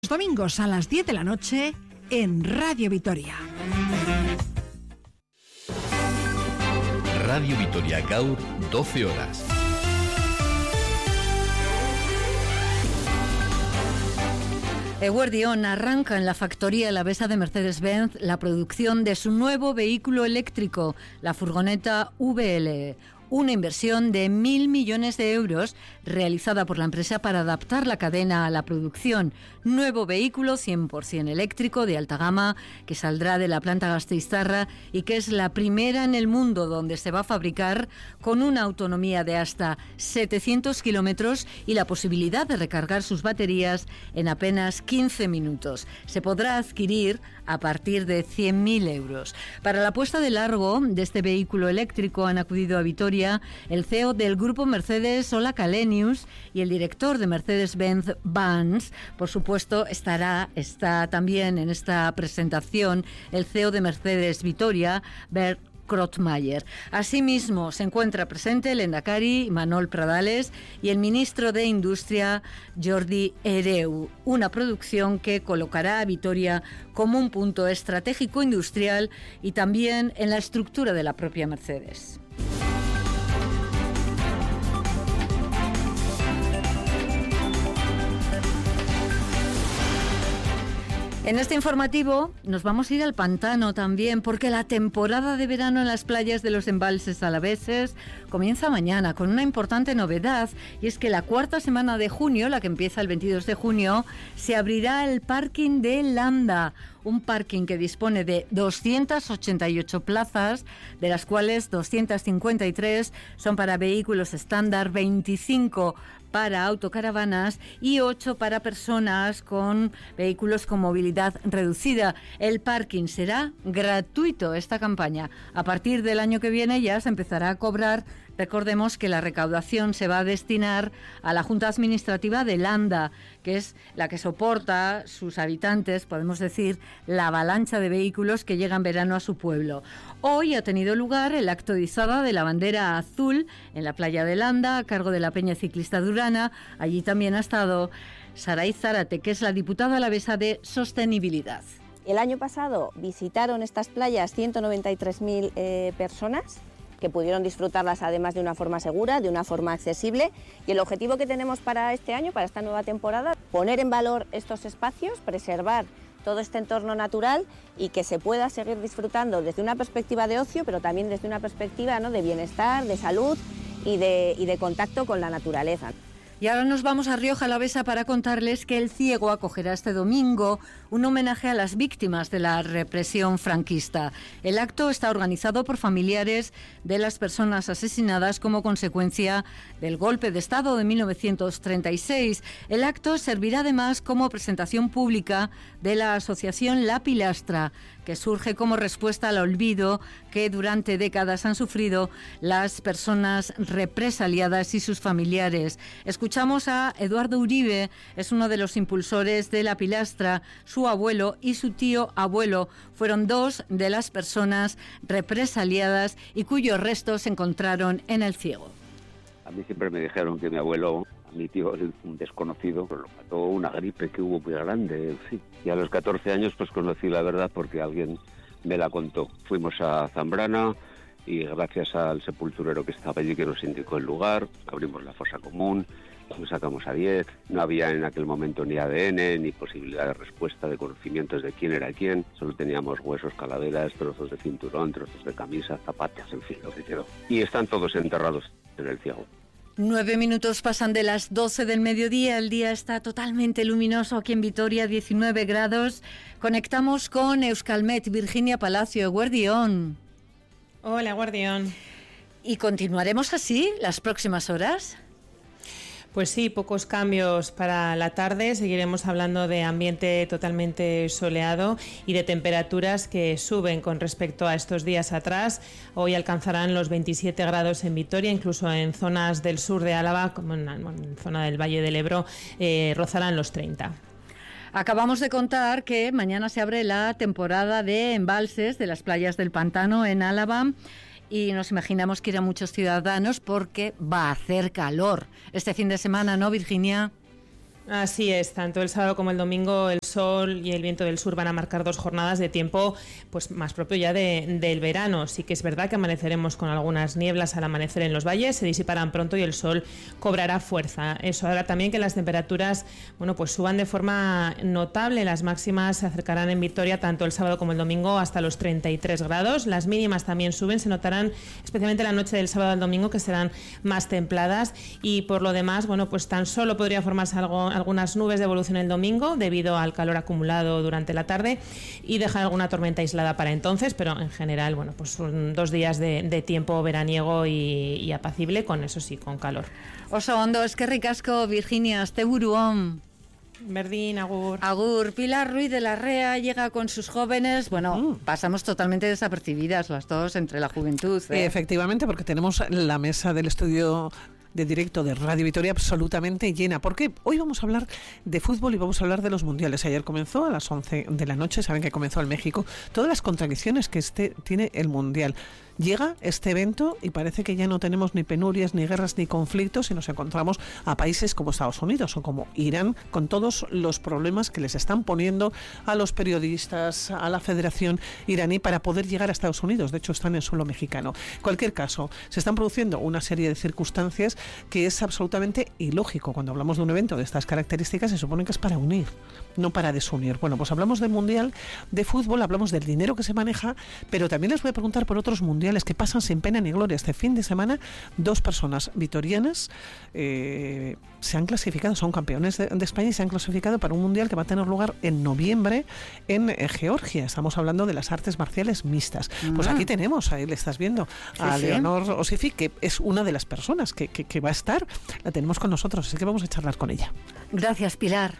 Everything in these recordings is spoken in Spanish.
Domingos a las 10 de la noche en Radio Vitoria. Radio Vitoria Gaur, 12 horas. Eguerdión arranca en la factoría alavesa de Mercedes-Benz la producción de su nuevo vehículo eléctrico, la furgoneta VL. Una inversión de 1.000 millones de euros realizada por la empresa para adaptar la cadena a la producción. Nuevo vehículo 100% eléctrico de alta gama que saldrá de la planta gasteiztarra y que es la primera en el mundo donde se va a fabricar con una autonomía de hasta 700 kilómetros y la posibilidad de recargar sus baterías en apenas 15 minutos. Se podrá adquirir a partir de 100.000 euros. Para la puesta de largo de este vehículo eléctrico han acudido a Vitoria el CEO del grupo Mercedes, Ola Källenius, y el director de Mercedes-Benz Vans. Por supuesto, está también en esta presentación el CEO de Mercedes Vitoria, Bert Krotmayer. Asimismo, se encuentra presente el Lehendakari Imanol Pradales y el ministro de Industria, Jordi Hereu. Una producción que colocará a Vitoria como un punto estratégico industrial y también en la estructura de la propia Mercedes. En este informativo nos vamos a ir al pantano también, porque la temporada de verano en las playas de los embalses alaveses comienza mañana con una importante novedad, y es que la cuarta semana de junio, la que empieza el 22 de junio, se abrirá el parking de Landa, un parking que dispone de 288 plazas, de las cuales 253 son para vehículos estándar, 25 para autocaravanas y 8 para personas con vehículos con movilidad reducida. El parking será gratuito esta campaña. A partir del año que viene ya se empezará a cobrar. Recordemos que la recaudación se va a destinar a la Junta Administrativa de Landa, que es la que soporta sus habitantes, podemos decir, la avalancha de vehículos que llegan en verano a su pueblo. Hoy ha tenido lugar el acto de izada de la bandera azul en la playa de Landa, a cargo de la Peña Ciclista Durana. Allí también ha estado Saray Zárate, que es la diputada alavesa de Sostenibilidad. El año pasado visitaron estas playas 193.000 personas, que pudieron disfrutarlas además de una forma segura, de una forma accesible, y el objetivo que tenemos para este año, para esta nueva temporada, poner en valor estos espacios, preservar todo este entorno natural y que se pueda seguir disfrutando desde una perspectiva de ocio, pero también desde una perspectiva, ¿no?, de bienestar, de salud y de contacto con la naturaleza. Y ahora nos vamos a Rioja Alavesa para contarles que El Ciego acogerá este domingo un homenaje a las víctimas de la represión franquista. El acto está organizado por familiares de las personas asesinadas como consecuencia del golpe de Estado de 1936. El acto servirá además como presentación pública de la asociación La Pilastra, que surge como respuesta al olvido que durante décadas han sufrido las personas represaliadas y sus familiares. Escuchamos a Eduardo Uribe, es uno de los impulsores de La Pilastra. Su abuelo y su tío abuelo fueron dos de las personas represaliadas y cuyos restos se encontraron en El Ciego. A mí siempre me dijeron que mi abuelo, a mi tío, un desconocido, lo mató una gripe que hubo muy grande, en fin. Y a los 14 años pues conocí la verdad porque alguien me la contó. Fuimos a Zambrana y gracias al sepulturero que estaba allí, que nos indicó el lugar, abrimos la fosa común, nos sacamos a 10. No había en aquel momento ni ADN, ni posibilidad de respuesta, de conocimientos de quién era quién. Solo teníamos huesos, calaveras, trozos de cinturón, trozos de camisa, zapatos, en fin, lo que quedó. Y están todos enterrados en El Ciego. 9 minutos pasan de las 12 del mediodía, el día está totalmente luminoso aquí en Vitoria, 19 grados. Conectamos con Euskalmet, Virginia Palacio, Eguerdión. Hola, Eguerdión. ¿Y continuaremos así las próximas horas? Pues sí, pocos cambios para la tarde. Seguiremos hablando de ambiente totalmente soleado y de temperaturas que suben con respecto a estos días atrás. Hoy alcanzarán los 27 grados en Vitoria, incluso en zonas del sur de Álava, como en zona del Valle del Ebro, rozarán los 30. Acabamos de contar que mañana se abre la temporada de embalses de las playas del Pantano en Álava. Y nos imaginamos que irán muchos ciudadanos porque va a hacer calor este fin de semana, ¿no, Virginia? Así es, tanto el sábado como el domingo el sol y el viento del sur van a marcar 2 jornadas de tiempo pues más propio ya del verano. Sí que es verdad que amaneceremos con algunas nieblas al amanecer en los valles, se disiparán pronto y el sol cobrará fuerza. Eso hará también que las temperaturas pues suban de forma notable. Las máximas se acercarán en Vitoria tanto el sábado como el domingo hasta los 33 grados. Las mínimas también suben, se notarán especialmente la noche del sábado al domingo, que serán más templadas, y por lo demás, pues tan solo podría formarse algunas nubes de evolución el domingo debido al calor acumulado durante la tarde y dejar alguna tormenta aislada para entonces, pero en general, pues son 2 días de tiempo veraniego y apacible, con eso sí, con calor. Oso ondo, eskerrik asko, Virginia, asteburuon. Berdín, agur. Agur. Pilar Ruiz de la Rea llega con sus jóvenes. Pasamos totalmente desapercibidas las dos entre la juventud. Efectivamente, porque tenemos la mesa del estudio de directo de Radio Vitoria absolutamente llena, porque hoy vamos a hablar de fútbol y vamos a hablar de los mundiales. Ayer comenzó a las 11 de la noche, saben que comenzó en México, todas las contradicciones que tiene el mundial. Llega este evento y parece que ya no tenemos ni penurias, ni guerras, ni conflictos, y nos encontramos a países como Estados Unidos o como Irán, con todos los problemas que les están poniendo a los periodistas, a la Federación iraní, para poder llegar a Estados Unidos. De hecho, están en suelo mexicano. En cualquier caso, se están produciendo una serie de circunstancias que es absolutamente ilógico. Cuando hablamos de un evento de estas características, se supone que es para unir, no para desunir. Bueno, pues hablamos del Mundial de Fútbol, hablamos del dinero que se maneja, pero también les voy a preguntar por otros mundiales que pasan sin pena ni gloria. Este fin de semana, 2 personas vitorianas se han clasificado, son campeones de España y se han clasificado para un mundial que va a tener lugar en noviembre en Georgia. Estamos hablando de las artes marciales mixtas. Pues aquí tenemos, ahí le estás viendo, a Leonor Osifi, que es una de las personas que va a estar, la tenemos con nosotros, así que vamos a charlar con ella. Gracias, Pilar.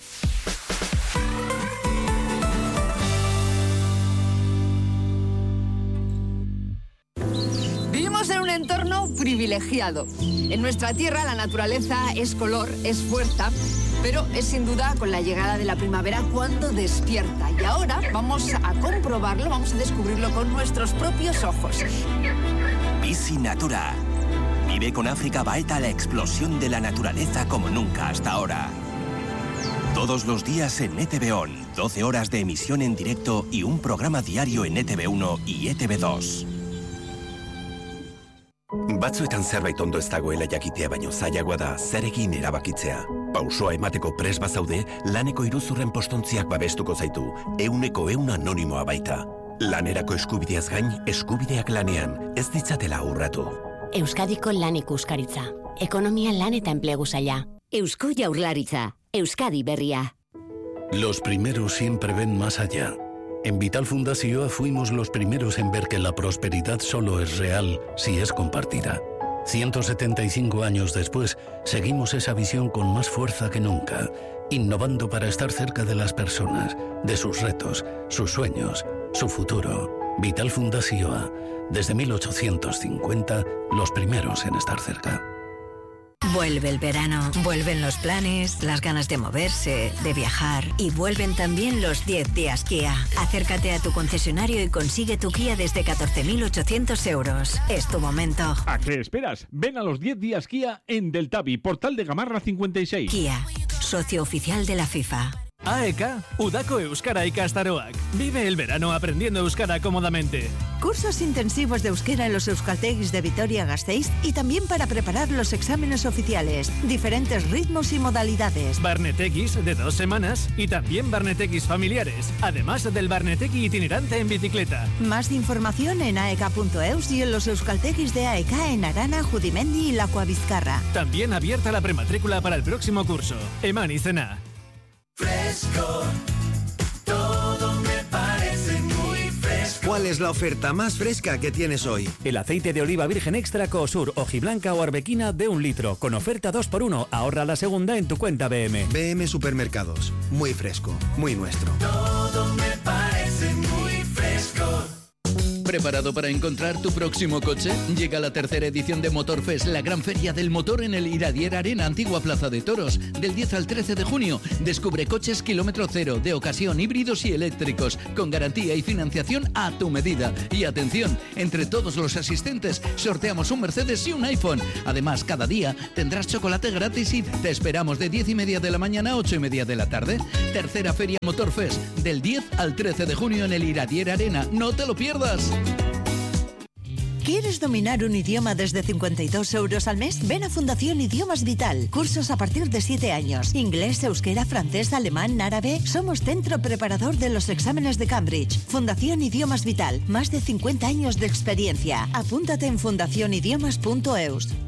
Vivimos en un entorno privilegiado. En nuestra tierra la naturaleza es color, es fuerza, pero es sin duda con la llegada de la primavera cuando despierta. Y ahora vamos a comprobarlo, vamos a descubrirlo con nuestros propios ojos. Bizi Natura. Vive con África Baeta la explosión de la naturaleza como nunca hasta ahora. Todos los días en ETV ON, 12 horas de emisión en directo y un programa diario en ETV1 y ETV2. Batzuetan zerbait ondo ez dagoela jakitea baino zailagoa da zer egin erabakitzea. Pausoa emateko prest bazaude, laneko iruzurren postontziak babestuko zaitu, 100% anonimoa baita. Lanerako eskubideaz gain, eskubideak lanean, ez ditzatela urratu. Euskadiko lan ikuskaritza. Ekonomia, lan eta enplegu saila. Eusko Jaurlaritza. Euskadi berria. Los primeros siempre ven más allá. En Vital Fundazioa fuimos los primeros en ver que la prosperidad solo es real si es compartida. 175 años después, seguimos esa visión con más fuerza que nunca, innovando para estar cerca de las personas, de sus retos, sus sueños, su futuro. Vital Fundazioa, desde 1850, los primeros en estar cerca. Vuelve el verano, vuelven los planes, las ganas de moverse, de viajar, y vuelven también los 10 días Kia. Acércate a tu concesionario y consigue tu Kia desde 14.800 euros. Es tu momento. ¿A qué esperas? Ven a los 10 días Kia en Deltavi, Portal de Gamarra 56. Kia, socio oficial de la FIFA. AEK, Udako Euskara ikastaroak. Vive el verano aprendiendo euskara cómodamente. Cursos intensivos de euskera en los euskaltegis de Vitoria-Gasteiz y también para preparar los exámenes oficiales. Diferentes ritmos y modalidades. Barnetekis de 2 semanas y también barnetekis familiares. Además del barneteki itinerante en bicicleta. Más información en aek.eus y en los euskaltegis de AEK en Arana, Judimendi y Lakoa Vizcarra. También abierta la prematrícula para el próximo curso. Eman Izena. Fresco, todo me parece muy fresco. ¿Cuál es la oferta más fresca que tienes hoy? El aceite de oliva virgen extra Cosur, hojiblanca o arbequina de 1 litro, con oferta 2x1. Ahorra la segunda en tu cuenta BM. BM Supermercados, muy fresco, muy nuestro. Todo me parece muy fresco. ¿Preparado para encontrar tu próximo coche? Llega la tercera edición de Motorfest, la gran feria del motor en el Iradier Arena, antigua Plaza de Toros, del 10 al 13 de junio. Descubre coches kilómetro cero, de ocasión, híbridos y eléctricos, con garantía y financiación a tu medida. Y atención, entre todos los asistentes sorteamos un Mercedes y un iPhone. Además, cada día tendrás chocolate gratis y te esperamos de 10:30 de la mañana a 8:30 de la tarde. Tercera feria Motorfest, del 10 al 13 de junio en el Iradier Arena. ¡No te lo pierdas! ¿Quieres dominar un idioma desde 52 euros al mes? Ven a Fundación Idiomas Vital. Cursos a partir de 7 años. Inglés, euskera, francés, alemán, árabe. Somos centro preparador de los exámenes de Cambridge. Fundación Idiomas Vital. Más de 50 años de experiencia. Apúntate en fundacionidiomas.eus.